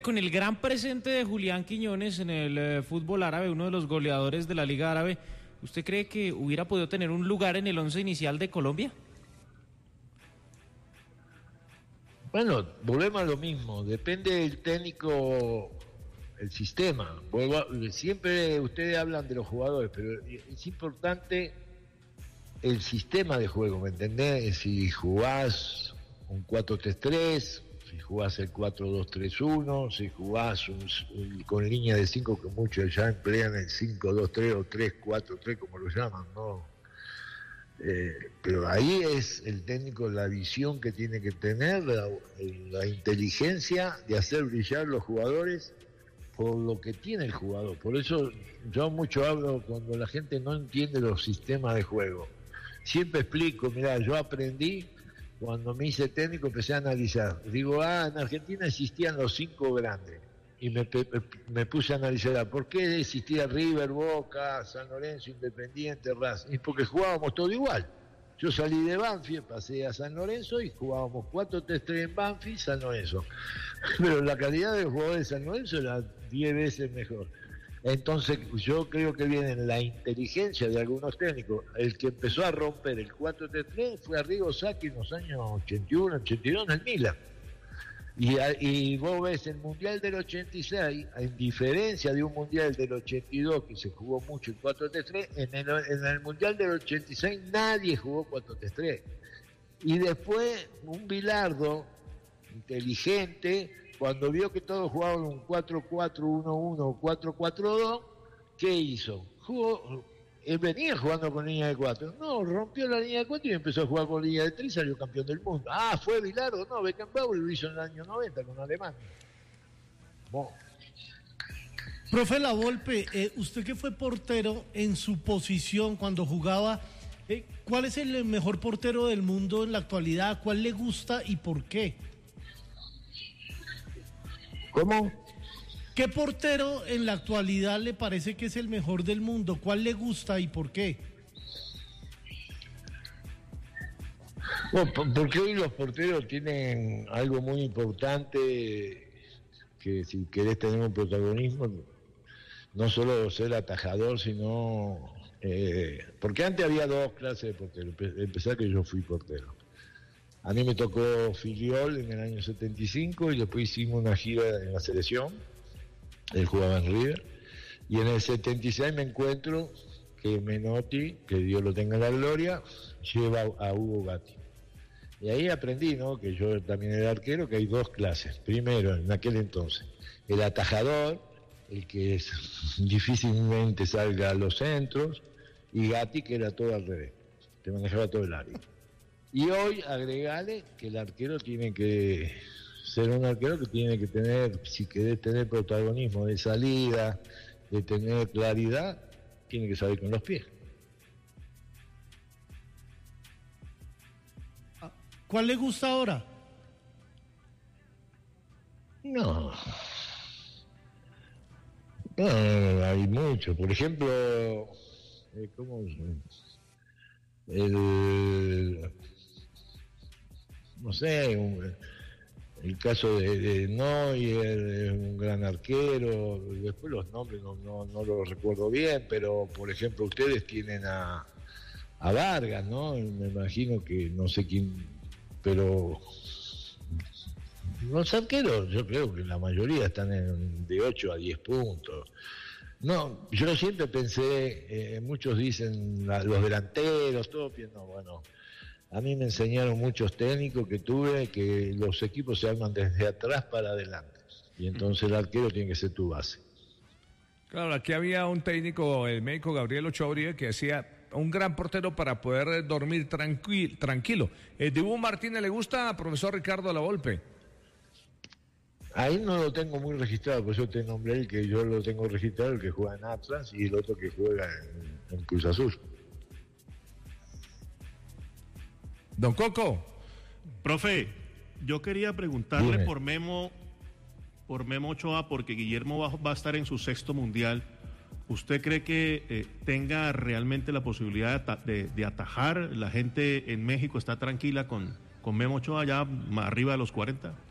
Con el gran presente de Julián Quiñones en el fútbol árabe, uno de los goleadores de la Liga Árabe, ¿usted cree que hubiera podido tener un lugar en el once inicial de Colombia? Bueno, volvemos a lo mismo, depende del técnico, el sistema. Siempre ustedes hablan de los jugadores, pero es importante el sistema de juego, ¿me entendés? Si jugás un 4-3-3, si jugás el 4-2-3-1, si jugás con línea de 5, que muchos ya emplean el 5-2-3 o 3-4-3, como lo llaman, ¿no? Pero ahí es el técnico, la visión que tiene que tener, la inteligencia de hacer brillar los jugadores por lo que tiene el jugador. Por eso yo mucho hablo cuando la gente no entiende los sistemas de juego. Siempre explico, mirá, yo aprendí cuando me hice técnico, empecé a analizar. Digo, en Argentina existían los 5 grandes. Y me puse a analizar, ¿por qué existía River, Boca, San Lorenzo, Independiente, Racing? Es porque jugábamos todo igual. Yo salí de Banfield, pasé a San Lorenzo y jugábamos 4-3-3 en Banfield, San Lorenzo. Pero la calidad de los jugadores de San Lorenzo era 10 veces mejor. Entonces yo creo que viene la inteligencia de algunos técnicos. El que empezó a romper el 4-3-3 fue Arrigo Sacchi en los años 81, 82 en el Milan. Y vos ves el Mundial del 86, en diferencia de un Mundial del 82 que se jugó mucho el 4-3-3, en el Mundial del 86 nadie jugó 4-3-3. Y después un Bilardo inteligente, cuando vio que todos jugaban un 4-4-1-1 o 4-4-2, ¿qué hizo? Él venía jugando con línea de 4. No, rompió la línea de 4 y empezó a jugar con línea de 3 y salió campeón del mundo. ¿Fue Bilardo? No, Beckenbauer lo hizo en el año 90 con Alemania. Bueno. Profe Lavolpe, usted que fue portero en su posición cuando jugaba, ¿cuál es el mejor portero del mundo en la actualidad? ¿Cuál le gusta y por qué? ¿Cómo? ¿Qué portero en la actualidad le parece que es el mejor del mundo? ¿Cuál le gusta y por qué? Bueno, porque hoy los porteros tienen algo muy importante, que si querés tener un protagonismo, no solo ser atajador, sino... porque antes había 2 clases de portero, empezar que yo fui portero. A mí me tocó Filiol en el año 75 y después hicimos una gira en la selección. Él jugaba en River. Y en el 76 me encuentro que Menotti, que Dios lo tenga en la gloria, lleva a Hugo Gatti. Y ahí aprendí, ¿no?, que yo también era arquero, que hay 2 clases. Primero, en aquel entonces, el atajador, el que difícilmente salga a los centros, y Gatti, que era todo al revés, te manejaba todo el área. Y hoy agregale que el arquero tiene que ser un arquero que tiene que tener, si querés tener protagonismo de salida, de tener claridad, tiene que salir con los pies. ¿Cuál le gusta ahora? No, hay mucho. Por ejemplo, ¿cómo? No sé, el caso de Neuer, un gran arquero. Después los nombres no los recuerdo bien, pero por ejemplo ustedes tienen a Vargas, ¿no? Me imagino que no sé quién, pero los arqueros yo creo que la mayoría están de 8 a 10 puntos. No, yo siempre pensé, muchos dicen los delanteros, todo, no, bueno, a mí me enseñaron muchos técnicos que tuve que los equipos se arman desde atrás para adelante, y entonces el arquero tiene que ser tu base. Claro, aquí había un técnico, el médico Gabriel Ochoa, que hacía un gran portero para poder dormir tranquilo. ¿Dibu Martínez le gusta, profesor Ricardo Lavolpe? Ahí no lo tengo muy registrado, por eso te nombré el que yo lo tengo registrado, el que juega en Atlas y el otro que juega en Cruz Azul. Don Coco. Profe, yo quería preguntarle Dime. por Memo Ochoa, porque Guillermo va a estar en su 6º mundial. ¿Usted cree que tenga realmente la posibilidad de atajar? ¿La gente en México está tranquila con Memo Ochoa ya arriba de los 40?